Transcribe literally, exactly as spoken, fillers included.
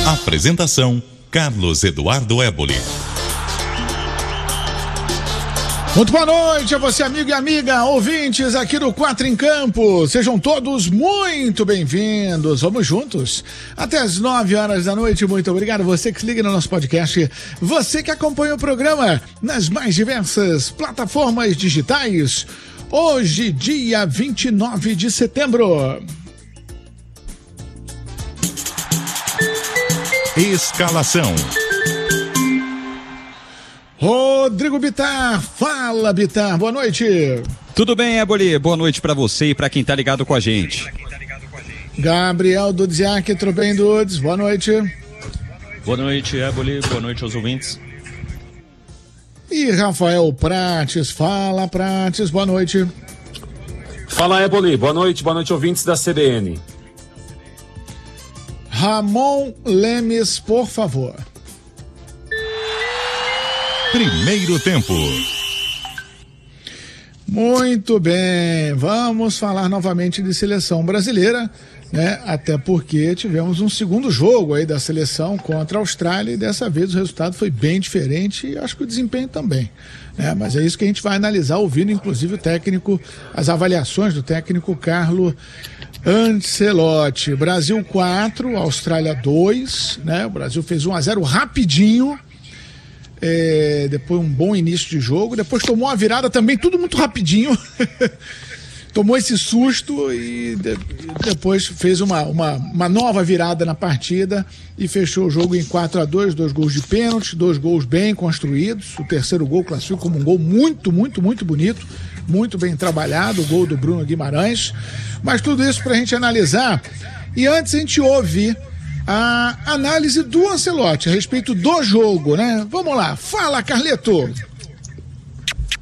Apresentação: Carlos Eduardo Éboli. Muito boa noite a você, amigo e amiga, ouvintes aqui do Quatro em Campo. Sejam todos muito bem-vindos. Vamos juntos até as nove horas da noite. Muito obrigado. Você que se liga no nosso podcast, você que acompanha o programa nas mais diversas plataformas digitais. Hoje, dia vinte e nove de setembro. Escalação. Rodrigo Bittar, fala Bittar, boa noite. Tudo bem, Éboli? Boa noite pra você e pra quem tá ligado com a gente. Gabriel Dudziak, tudo bem, Dudes? Boa noite. Boa noite, Éboli, boa noite aos ouvintes. E Rafael Prates, fala Prates, boa noite. Fala, Éboli, boa noite, boa noite, ouvintes da C B N. Ramon Lemes, por favor. Primeiro tempo. Muito bem, vamos falar novamente de seleção brasileira, né? Até porque tivemos um segundo jogo aí da seleção contra a Austrália e dessa vez o resultado foi bem diferente e acho que o desempenho também, né? Mas é isso que a gente vai analisar, ouvindo inclusive o técnico, as avaliações do técnico Carlo Ancelotti. Brasil quatro, Austrália dois, né? O Brasil fez um a zero rapidinho. É, depois um bom início de jogo, depois tomou uma virada também, tudo muito rapidinho. Tomou esse susto e de, depois fez uma, uma, uma nova virada na partida e fechou o jogo em quatro a dois, dois gols de pênalti, dois gols bem construídos. O terceiro gol classificou como um gol muito, muito, muito bonito, muito bem trabalhado, o gol do Bruno Guimarães. Mas tudo isso pra gente analisar. E antes a gente ouve a análise do Ancelotti a respeito do jogo, né? Vamos lá, fala, Carleto.